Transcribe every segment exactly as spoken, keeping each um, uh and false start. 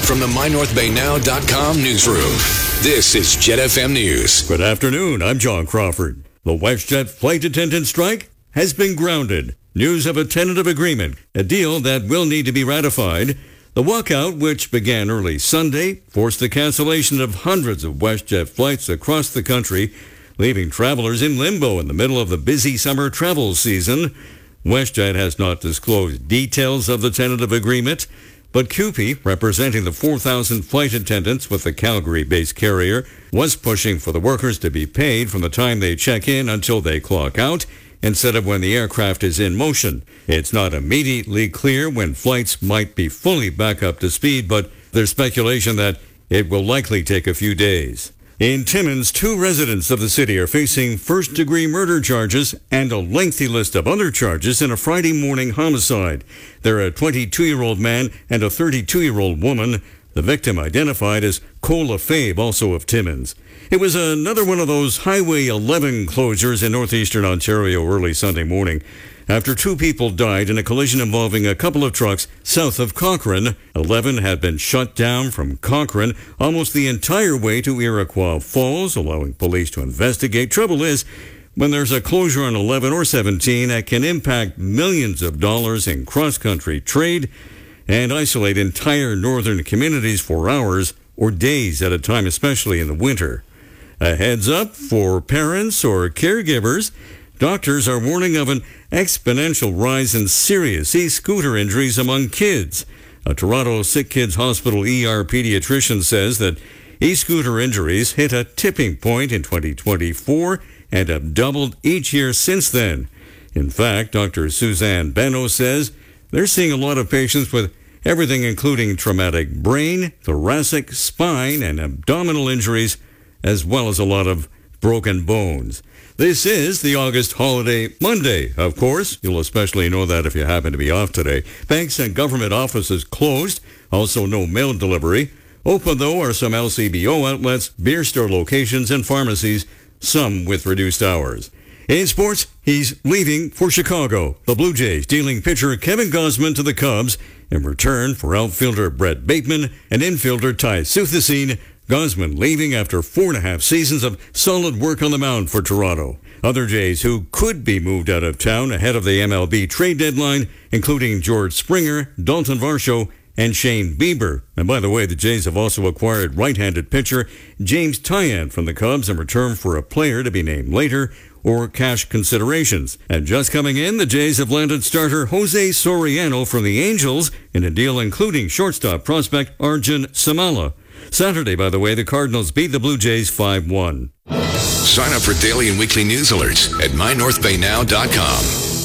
from the my north bay now dot com newsroom, this is Jet F M News. Good afternoon, I'm John Crawford. The WestJet flight attendant strike has been grounded. News of a tentative agreement, a deal that will need to be ratified. The walkout, which began early Sunday, forced the cancellation of hundreds of WestJet flights across the country, leaving travelers in limbo in the middle of the busy summer travel season. WestJet has not disclosed details of the tentative agreement, but C U P E, representing the four thousand flight attendants with the Calgary-based carrier, was pushing for the workers to be paid from the time they check in until they clock out, instead of when the aircraft is in motion. It's not immediately clear when flights might be fully back up to speed, but there's speculation that it will likely take a few days. In Timmins, two residents of the city are facing first-degree murder charges and a lengthy list of other charges in a Friday morning homicide. They're a twenty-two-year-old man and a thirty-two-year-old woman. The victim identified as Cole Fabe, also of Timmins. It was another one of those Highway eleven closures in northeastern Ontario early Sunday morning, after two people died in a collision involving a couple of trucks south of Cochrane. eleven had been shut down from Cochrane almost the entire way to Iroquois Falls, allowing police to investigate. Trouble is, when there's a closure on eleven or seventeen, it can impact millions of dollars in cross-country trade and isolate entire northern communities for hours or days at a time, especially in the winter. A heads up for parents or caregivers. Doctors are warning of an exponential rise in serious e-scooter injuries among kids. A Toronto Sick Kids Hospital E R pediatrician says that e-scooter injuries hit a tipping point in twenty twenty-four and have doubled each year since then. In fact, Doctor Suzanne Beno says they're seeing a lot of patients with everything including traumatic brain, thoracic, spine, and abdominal injuries, as well as a lot of broken bones. This is the August holiday Monday, of course. You'll especially know that if you happen to be off today. Banks and government offices closed. Also no mail delivery. Open, though, are some L C B O outlets, beer store locations, and pharmacies, some with reduced hours. In sports, he's leaving for Chicago. The Blue Jays dealing pitcher Kevin Gausman to the Cubs in return for outfielder Brett Bateman and infielder Ty Suthasine. Gausman leaving after four and a half seasons of solid work on the mound for Toronto. Other Jays who could be moved out of town ahead of the M L B trade deadline, including George Springer, Dalton Varsho, and Shane Bieber. And by the way, the Jays have also acquired right-handed pitcher James Tyan from the Cubs in return for a player to be named later or cash considerations. And just coming in, the Jays have landed starter Jose Soriano from the Angels in a deal including shortstop prospect Arjun Samala. Saturday, by the way, the Cardinals beat the Blue Jays five one. Sign up for daily and weekly news alerts at my north bay now dot com.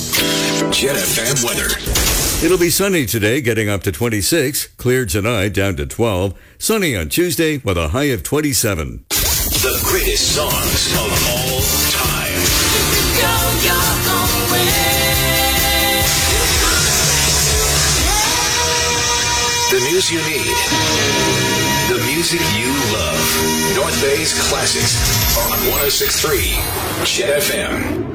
Jet F M weather. It'll be sunny today, getting up to twenty-six. Clear tonight, down to twelve. Sunny on Tuesday with a high of twenty-seven. The greatest songs of all time. Go your own way. The news you need. The music you love. North Bay's classics on one oh six point three Jet F M.